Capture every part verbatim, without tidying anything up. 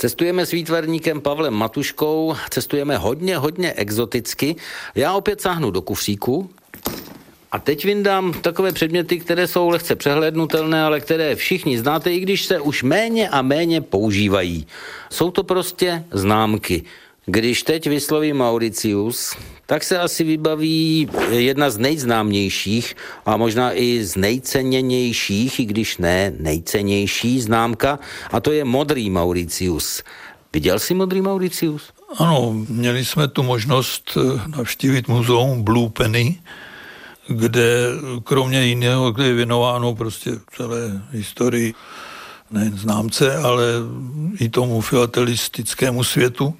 Cestujeme s výtvarníkem Pavlem Matuškou, cestujeme hodně, hodně exoticky. Já opět sáhnu do kufříku a teď vyndám takové předměty, které jsou lehce přehlédnutelné, ale které všichni znáte, i když se už méně a méně používají. Jsou to prostě známky. Když teď vyslovím Mauritius, tak se asi vybaví jedna z nejznámějších a možná i z nejceněnějších, i když ne nejcennější známka, a to je modrý Mauritius. Viděl jsi modrý Mauritius? Ano, měli jsme tu možnost navštívit muzeum Blue Penny, kde kromě jiného, kde je věnováno prostě celé historii, nejen známce, ale i tomu filatelistickému světu.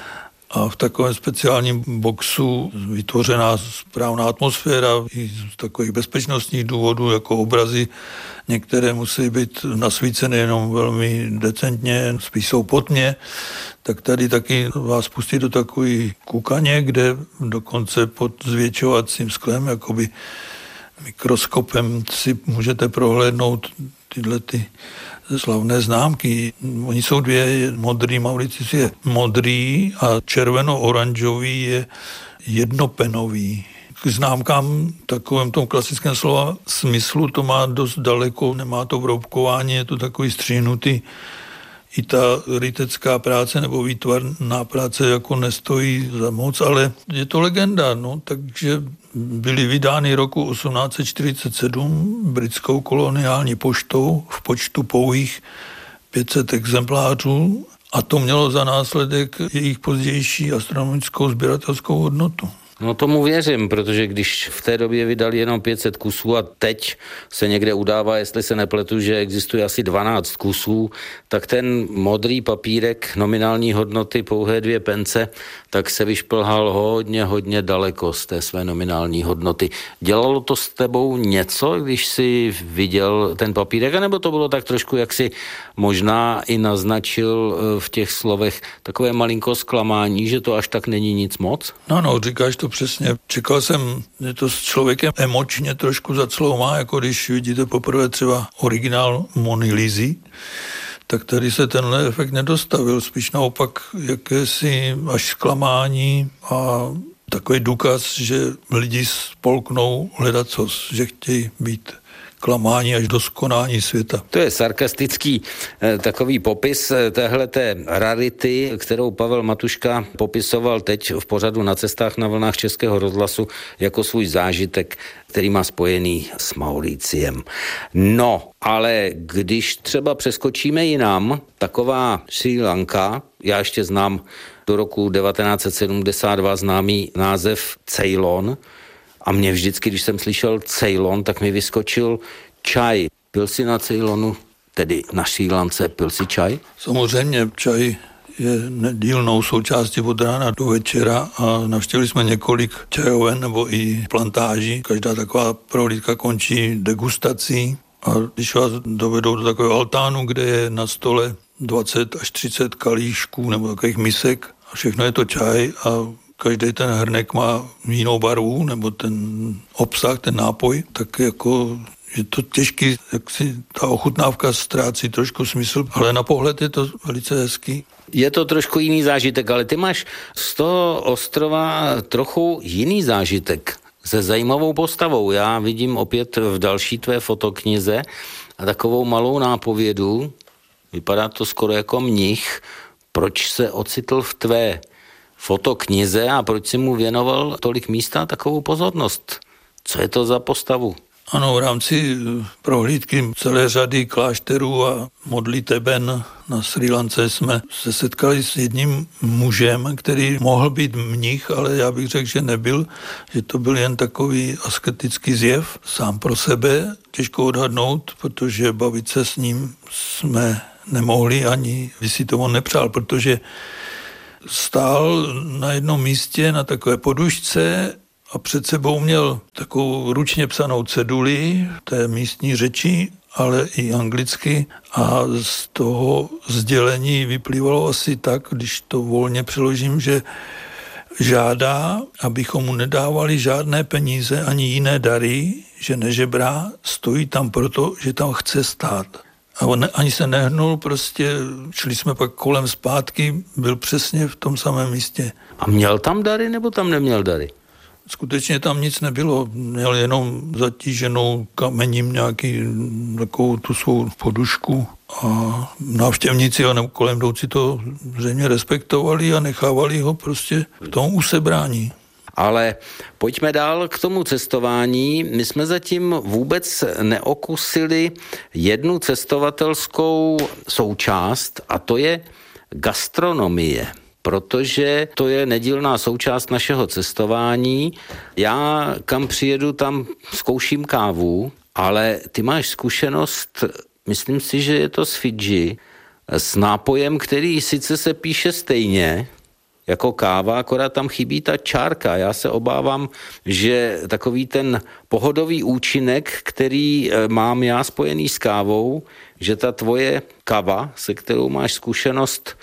A v takovém speciálním boxu vytvořená správná atmosféra i z takových bezpečnostních důvodů, jako obrazy. Některé musí být nasvícené jenom velmi decentně, spíš jsou pod mě. Tak tady taky vás pustí do takový kukaně, kde dokonce pod zvětšovacím sklem, jakoby mikroskopem si můžete prohlédnout tyhle ty slavné známky. Oni jsou dvě, modrý Mauritius je modrý a červeno-oranžový je jednopenový. K známkám takovém tom klasickém slova smyslu to má dost daleko, nemá to vroubkování, je to takový stříhnutý. I ta rytecká práce nebo výtvarná práce jako nestojí za moc, ale je to legenda, no, takže byly vydány roku osmnáct set čtyřicet sedm britskou koloniální poštou v počtu pouhých pět set exemplářů a to mělo za následek jejich pozdější astronomickou sběratelskou hodnotu. No tomu věřím, protože když v té době vydali jenom pět set kusů a teď se někde udává, jestli se nepletu, že existuje asi dvanáct kusů, tak ten modrý papírek nominální hodnoty pouhé dvě pence, tak se vyšplhal hodně, hodně daleko z té své nominální hodnoty. Dělalo to s tebou něco, když jsi viděl ten papírek, anebo to bylo tak trošku, jak si možná i naznačil v těch slovech, takové malinko zklamání, že to až tak není nic moc? No, no, říkáš to přesně. Čekal jsem, že to s člověkem emočně trošku zacloumá, jako když vidíte poprvé třeba originál Mony Lisy, tak tady se tenhle efekt nedostavil. Spíš naopak jakési až zklamání a takový důkaz, že lidi spolknou hledacos, že chtějí být klamání až do skonání světa. To je sarkastický eh, takový popis eh, téhleté rarity, kterou Pavel Matuška popisoval teď v pořadu Na cestách na vlnách Českého rozhlasu jako svůj zážitek, který má spojený s Mauriciem. No, ale když třeba přeskočíme jinam, taková Srí Lanka, já ještě znám do roku devatenáct set sedmdesát dva známý název Ceylon, a mě vždycky, když jsem slyšel Ceylon, tak mi vyskočil čaj. Pil jsi na Ceylonu, tedy na Srí Lance, pil jsi čaj? Samozřejmě, čaj je nedílnou součástí od rána do večera a navštívili jsme několik čajoven nebo i plantáží. Každá taková prohlídka končí degustací a když vás dovedou do takového altánu, kde je na stole dvacet až třicet kalíšků nebo takových misek a všechno je to čaj a každý ten hrnek má jinou barvu, nebo ten obsah, ten nápoj, tak jako je to těžký, jak si ta ochutnávka ztrácí trošku smysl, ale na pohled je to velice hezký. Je to trošku jiný zážitek, ale ty máš z toho ostrova trochu jiný zážitek se zajímavou postavou. Já vidím opět v další tvé fotoknize a takovou malou nápovědu, vypadá to skoro jako mnich, proč se ocitl v tvé fotoknize a proč si mu věnoval tolik místa a takovou pozornost. Co je to za postavu? Ano, v rámci prohlídky celé řady klášterů a modliteben na Srí Lance jsme se setkali s jedním mužem, který mohl být mnich, ale já bych řekl, že nebyl, že to byl jen takový asketický zjev sám pro sebe. Těžko odhadnout, protože bavit se s ním jsme nemohli, ani by si to on nepřál, protože stál na jednom místě na takové podušce a před sebou měl takovou ručně psanou ceduli té místní řeči, ale i anglicky a z toho sdělení vyplývalo asi tak, když to volně přeložím, že žádá, abychom mu nedávali žádné peníze ani jiné dary, že nežebrá, stojí tam proto, že tam chce stát. A on ani se nehnul, prostě šli jsme pak kolem zpátky, byl přesně v tom samém místě. A měl tam dary, nebo tam neměl dary? Skutečně tam nic nebylo, měl jenom zatíženou kamením nějaký takovou tu svou podušku a návštěvníci a kolem jdoucí to zřejmě respektovali a nechávali ho prostě v tom usebrání. Ale pojďme dál k tomu cestování. My jsme zatím vůbec neokusili jednu cestovatelskou součást a to je gastronomie. Protože to je nedílná součást našeho cestování. Já kam přijedu, tam zkouším kávu, ale ty máš zkušenost, myslím si, že je to z Fidži, s nápojem, který sice se píše stejně jako káva, akorát tam chybí ta čárka. Já se obávám, že takový ten pohodový účinek, který mám já spojený s kávou, že ta tvoje kava, se kterou máš zkušenost,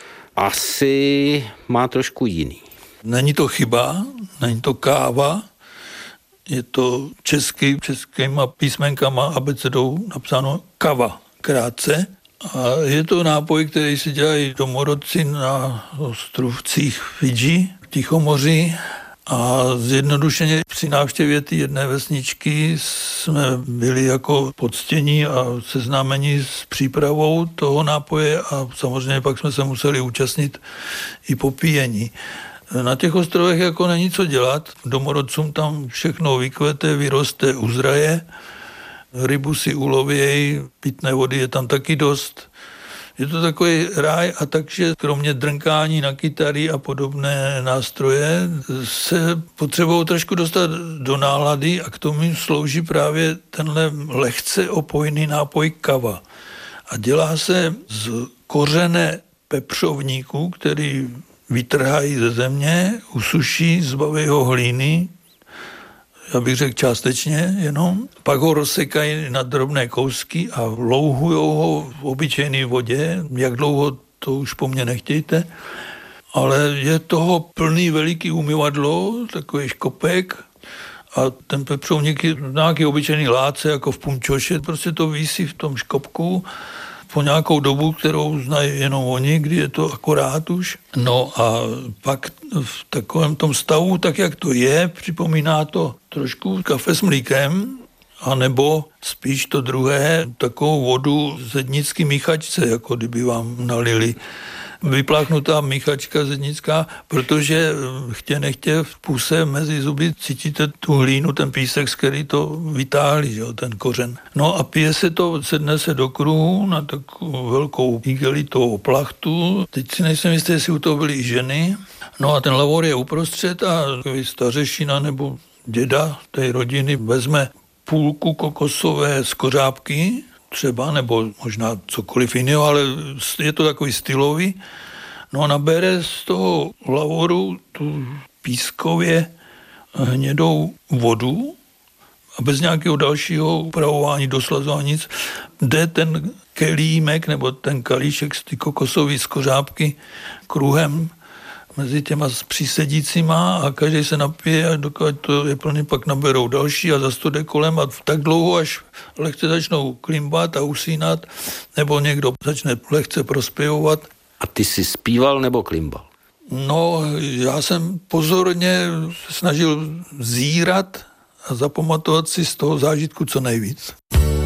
asi má trošku jiný. Není to chyba, není to káva, je to česky, českýma písmenkama abecedou napsáno kava, krátce. A je to nápoj, který si dělají domorodci na ostrovcích Fidži, v Tichomoří. A zjednodušeně při návštěvě té jedné vesničky jsme byli jako poctění a seznámeni s přípravou toho nápoje a samozřejmě pak jsme se museli účastnit i popíjení. Na těch ostrovech jako není co dělat, domorodcům tam všechno vykvete, vyroste, uzraje, rybu si ulovějí, pitné vody je tam taky dost. Je to takový ráj a takže kromě drnkání na kytary a podobné nástroje se potřebují trošku dostat do nálady a k tomu slouží právě tenhle lehce opojný nápoj kava. A dělá se z kořene pepřovníku, který vytrhají ze země, usuší, zbaví ho hlíny, já bych řekl částečně jenom, pak ho rozsekají na drobné kousky a louhujou ho v obyčejné vodě, jak dlouho to už po mně nechtějte, ale je toho plný veliký umyvadlo, takový škopek a ten pepřovník je nějaký obyčejný láce, jako v punčoše, prostě to visí v tom škopku po nějakou dobu, kterou znají jenom oni, kdy je to akorát už. No a pak v takovém tom stavu, tak jak to je, připomíná to trošku kafe s mlíkem, anebo spíš to druhé, takovou vodu z zednický míchačce, jako kdyby vám nalili. Vypláchnutá míchačka zednická, protože chtě nechtě v puse mezi zuby cítíte tu hlínu, ten písek, z který to vytáhli, že jo, ten kořen. No a pije se to, sedne se do kruhu na takovou velkou igelitovou plachtu. Teď si nejsem jistý, jestli u toho byly i ženy. No a ten lavor je uprostřed a takový stařešina nebo děda té rodiny vezme půlku kokosové skořápky, třeba, nebo možná cokoliv jiného, ale je to takový stylový. No a nabere z toho lavoru tu pískově hnědou vodu a bez nějakého dalšího upravování, doslazování nic, jde ten kelímek nebo ten kalíšek z ty kokosové skořápky kruhem mezi těma přísedícíma a každý se napije a dokud to je plný, pak naberou další a zase to jde kolem a tak dlouho, až lehce začnou klimbat a usínat, nebo někdo začne lehce prospěvovat. A ty jsi zpíval nebo klimbal? No, já jsem pozorně snažil zírat a zapamatovat si z toho zážitku co nejvíc.